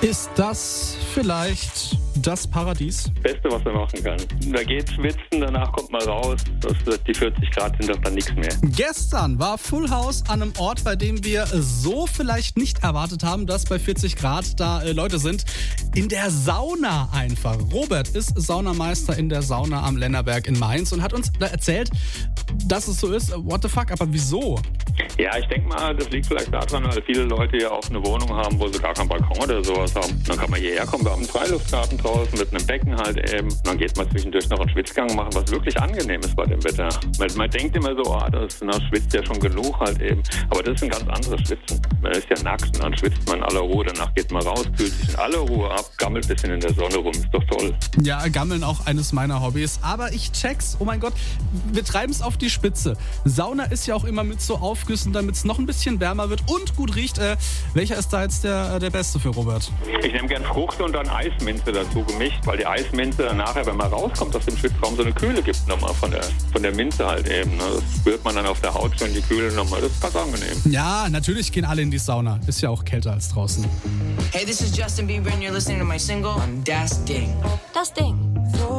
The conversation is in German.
Ist das vielleicht das Paradies? Beste, was man machen kann. Da geht schwitzen, danach kommt man raus. Die 40 Grad sind doch dann nichts mehr. Gestern war Full House an einem Ort, bei dem wir so vielleicht nicht erwartet haben, dass bei 40 Grad da Leute sind. In der Sauna einfach. Robert ist Saunameister in der Sauna am Lennerberg in Mainz und hat uns da erzählt, dass es so ist. What the fuck, aber wieso? Ja, ich denke mal, das liegt vielleicht daran, weil viele Leute ja auch eine Wohnung haben, wo sie gar keinen Balkon oder sowas haben. Dann kann man hierher kommen, wir haben einen Freiluftgarten draußen mit einem Becken halt eben. Und dann geht man zwischendurch noch einen Schwitzgang machen, was wirklich angenehm ist bei dem Wetter. Man denkt immer so, das schwitzt ja schon genug halt eben. Aber das ist ein ganz anderes Schwitzen. Man ist ja nackt und dann schwitzt man in aller Ruhe. Danach geht man raus, kühlt sich in aller Ruhe ab, gammelt ein bisschen in der Sonne rum. Ist doch toll. Ja, Gammeln auch eines meiner Hobbys. Aber ich check's, oh mein Gott, wir treiben es auf die Spitze. Sauna ist ja auch immer mit so Aufgüssen, damit es noch ein bisschen wärmer wird und gut riecht. Welcher ist da jetzt der beste für Robert? Ich nehme gern Frucht und dann Eisminze dazu gemischt, weil die Eisminze nachher, wenn man rauskommt aus dem Schwitzraum, so eine Kühle gibt nochmal von der Minze halt eben. Das spürt man dann auf der Haut schon, die Kühle nochmal. Das ist ganz angenehm. Ja, natürlich gehen alle in die Sauna. Ist ja auch kälter als draußen. Hey, this is Justin Bieber and you're listening to my single on Das Ding. Das Ding.